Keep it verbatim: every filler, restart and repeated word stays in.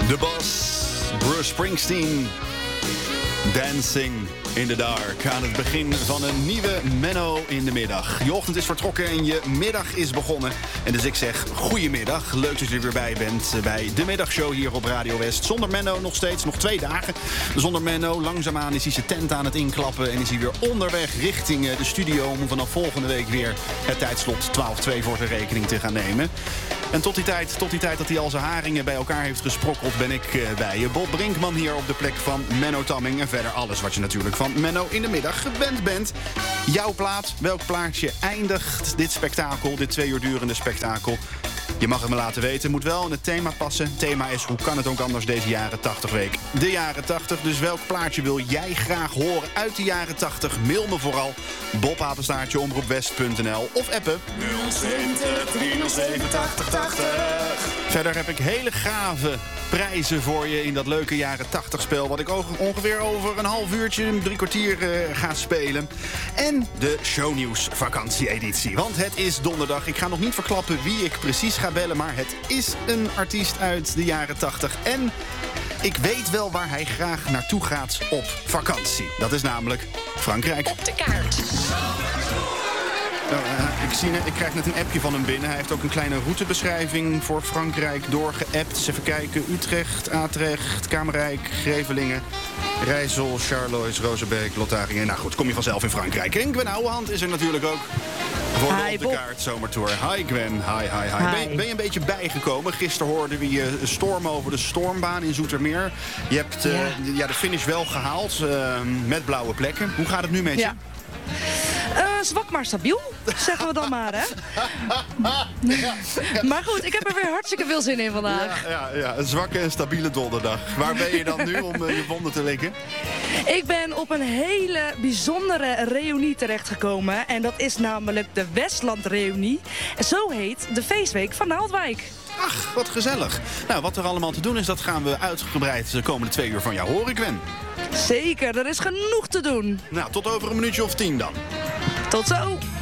De Bos, Bruce Springsteen, Dancing in the Dark. Aan het begin van een nieuwe Menno in de middag. Je ochtend is vertrokken en je middag is begonnen. En dus ik zeg goedemiddag. Leuk dat je er weer bij bent bij de middagshow hier op Radio West. Zonder Menno nog steeds, nog twee dagen. Zonder Menno, langzaamaan is hij zijn tent aan het inklappen. En is hij weer onderweg richting de studio om vanaf volgende week weer het tijdslot twaalf twee voor zijn rekening te gaan nemen. En tot die tijd, tot die tijd dat hij al zijn haringen bij elkaar heeft gesprokkeld, ben ik uh, bij je. Bob Brinkman hier op de plek van Menno Tamming. En verder alles wat je natuurlijk van Menno in de middag gewend bent. Jouw plaat, welk plaatje eindigt dit spektakel, dit twee uur durende spektakel? Je mag het me laten weten. Moet wel in het thema passen. Het thema is, hoe kan het ook anders, deze jaren tachtig week? De jaren tachtig. Dus welk plaatje wil jij graag horen uit de jaren tachtig? Mail me vooral. bob apenstaartje omroep west punt n l of appen nul twintig driehonderdzeven tachtig tachtig. Verder heb ik hele gave prijzen voor je in dat leuke jaren tachtig spel, wat ik ongeveer over een half uurtje, drie kwartier uh, ga spelen. En de shownieuws vakantie-editie. Want het is donderdag. Ik ga nog niet verklappen wie ik precies ga bellen, maar het is een artiest uit de jaren tachtig. En ik weet wel waar hij graag naartoe gaat op vakantie. Dat is namelijk Frankrijk. Op de kaart. Nou, uh, ik, zie net, ik krijg net een appje van hem binnen. Hij heeft ook een kleine routebeschrijving voor Frankrijk doorgeappt. Dus even kijken. Utrecht, Atrecht, Kamerijk, Grevelingen, Rijssel, Charlois, Rozenbeek, Lotharingen. Nou goed, kom je vanzelf in Frankrijk. En Gwen Ouwehand is er natuurlijk ook voor de Hi, Op de Bob. Kaart Zomertour. Hi Gwen, hi, hi, hi. Hi. Ben, je, ben je een beetje bijgekomen? Gisteren hoorden we je stormen over de stormbaan in Zoetermeer. Je hebt uh, Ja. ja, de finish wel gehaald uh, met blauwe plekken. Hoe gaat het nu met je? Ja. Uh, zwak maar stabiel, zeggen we dan maar, hè? Maar goed, ik heb er weer hartstikke veel zin in vandaag. Ja, ja, ja, een zwakke en stabiele donderdag. Waar ben je dan nu om uh, je wonden te likken? Ik ben op een hele bijzondere reunie terechtgekomen. En dat is namelijk de Westland-reunie. En zo heet de feestweek van Naaldwijk. Ach, wat gezellig. Nou, wat er allemaal te doen is, dat gaan we uitgebreid de komende twee uur van jou horen, Gwen. Zeker, er is genoeg te doen. Nou, tot over een minuutje of tien dan. Tot zo!